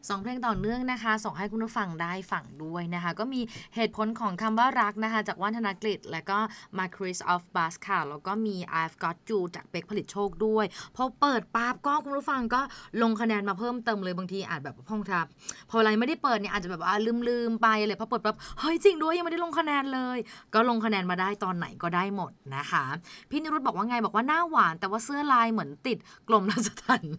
2เพลงต่อเนื่องนะคะส่งให้คุณผู้ฟังได้ฟังด้วยนะคะก็มีเหตุผลของคำว่ารักนะคะจากว่านธนกฤษแล้วก็ Marquis of Bass ค่ะแล้วก็มี I've Got You จากเป๊กผลิตโชคด้วยพอเปิดปั๊บก็คุณผู้ฟังก็ลงคะแนนมาเพิ่มเติมเลยบางทีอาจแบบพองทับพอเวลาไม่ได้เปิดเนี่ยอาจจะแบบลืมไปเลยพอเปิดปั๊บเฮ้ยจริงด้วยยังไม่ได้ลงคะแนนเลยก็ลงคะแนนมาได้ตอนไหนก็ได้หมดนะคะพี่นิรุตบอกว่าไงบอกว่าหน้าหวานแต่ว่าเสื้อลายเหมือนติดกลมราชทัณฑ์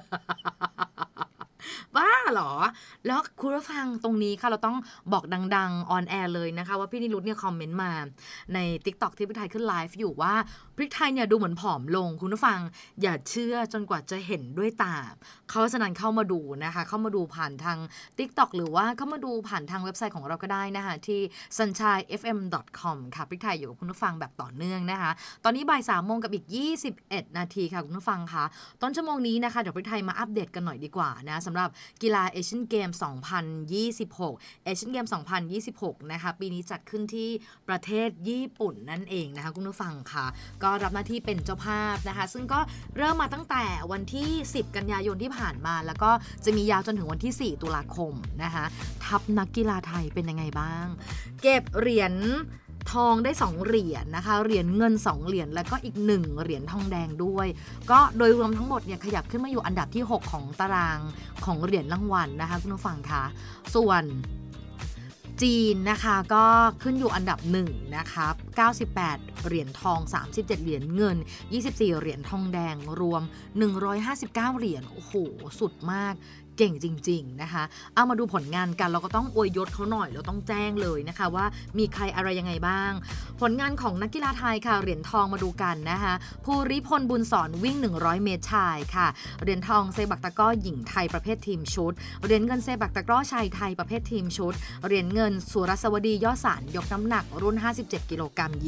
บ้าเหรอแล้วคุณผู้ฟังตรงนี้ค่ะเราต้องบอกดังๆออนแอร์เลยนะคะว่าพี่นิรุตเนี่ยคอมเมนต์มาใน TikTok ที่พริกไทยขึ้นไลฟ์อยู่ว่าพริกไทยเนี่ยดูเหมือนผอมลงคุณผู้ฟังอย่าเชื่อจนกว่าจะเห็นด้วยตาเขาฉะนั้นเข้ามาดูนะคะเข้ามาดูผ่านทาง TikTok หรือว่าเข้ามาดูผ่านทางเว็บไซต์ของเราก็ได้นะคะที่ sunshine.fm.com ค่ะพริกไทยอยู่กับคุณผู้ฟังแบบต่อเนื่องนะคะตอนนี้บ่าย 3 โมงกับอีก21นาทีค่ะคุณผู้ฟังค่ะต้นชั่วโมงนี้นะคะเดี๋ยวพริกไทยมาอัปเดตกันหน่อยดีกว่านะสำหรับกีฬาเอเชียนเกม 2026 เอเชียนเกม 2026 นะคะปีนี้จัดขึ้นที่ประเทศญี่ปุ่นนั่นเองนะคะคุณผู้ฟังค่ะก็รับหน้าที่เป็นเจ้าภาพนะคะซึ่งก็เริ่มมาตั้งแต่วันที่10กันยายนที่ผ่านมาแล้วก็จะมียาวจนถึงวันที่4ตุลาคมนะคะทัพนักกีฬาไทยเป็นยังไงบ้างเก็บเหรียญทองได้2เหรียญนะคะเหรียญเงิน2เหรียญแล้วก็อีก1เหรียญทองแดงด้วยก็โดยรวมทั้งหมดเนี่ยขยับขึ้นมาอยู่อันดับที่6ของตารางของเหรียญรางวัลนะคะคุณผู้ฟังคะส่วนจีนนะคะก็ขึ้นอยู่อันดับ1นะคะ98เหรียญทอง37เหรียญเงิน24เหรียญทองแดงรวม159เหรียญโอ้โหสุดมากเก่งจริงๆนะคะเอามาดูผลงานกันเราก็ต้องอวยยศเขาหน่อยเราต้องแจ้งเลยนะคะว่ามีใครอะไรยังไงบ้างผลงานของนักกีฬาไทยค่ะเหรียญทองมาดูกันนะคะภูริพลบุญสอนวิ่ง100เมตรชายค่ะเหรียญทองเซบักตะกร้อหญิงไทยประเภททีมชุดเหรียญเงินเซบักตะกร้อชายไทยประเภททีมชุดเหรียญเงินสุรสวดียอดสารยกน้ำหนักรุ่น57กิโลกรัม